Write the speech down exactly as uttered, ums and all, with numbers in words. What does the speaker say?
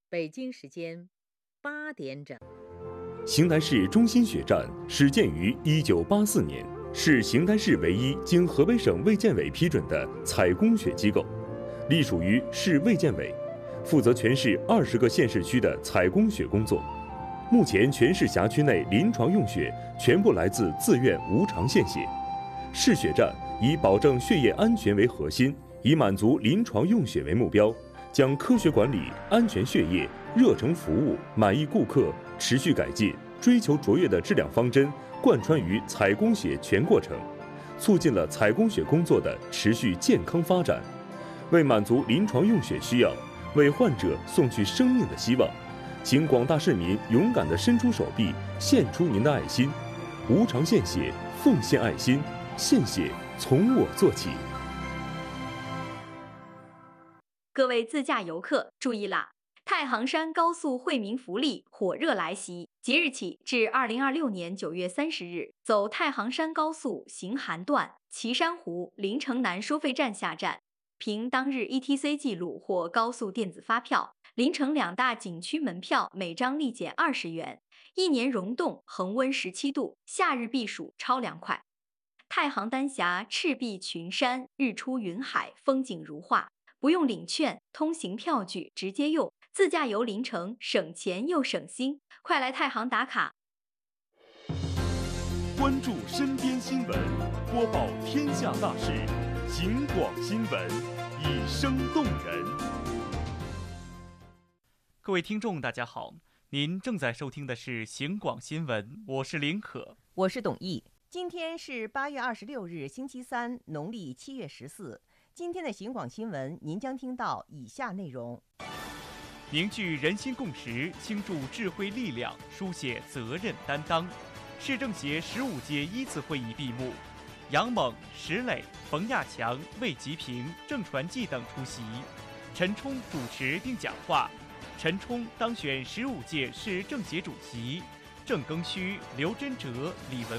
北京时间八点整。 邢台市中心血站始建于一九八四年，是邢台市唯一经河北省卫健委批准的采供血机构，隶属于市卫健委，负责全市二十个县市区的采供血工作。目前全市辖区内临床用血全部来自自愿无偿献血。市血站以保证血液安全为核心，以满足临床用血为目标，将科学管理、安全血液、热诚服务、满意顾客、持续改进、追求卓越的质量方针贯穿于采供血全过程，促进了采供血工作的持续健康发展。为满足临床用血需要，为患者送去生命的希望，请广大市民勇敢地伸出手臂，献出您的爱心。无偿献血，奉献爱心，献血从我做起。 各位自驾游客注意啦！太行山高速惠民福利火热来袭，即日起至二零二六年九月三十日，走太行山高速行韩段岐山湖临城南收费站下站，凭当日 E T C 记录或高速电子发票，临城两大景区门票每张立减二十元，一年溶冻恒温十七度，夏日避暑超凉快。太行丹霞赤壁群山，日出云海，风景如画。不用领券，通行票据直接用，自驾游临城省钱又省心，快来太行打卡！ 关注身边新闻，播报天下大事，警广新闻，以声动人。 各位听众，大家好，您正在收听的是警广新闻，我是林可， 我是董毅。今天是八月二十六日，星期三，农历七月十四。今天的警广新闻，您将听到以下内容： 凝聚人心共识，倾注智慧力量，书写责任担当。市政协十五届一次会议闭幕，杨猛、石磊、冯亚强、魏吉平、郑传纪等出席，陈冲主持并讲话。陈冲当选十五届市政协主席，郑庚戌、刘真哲、李文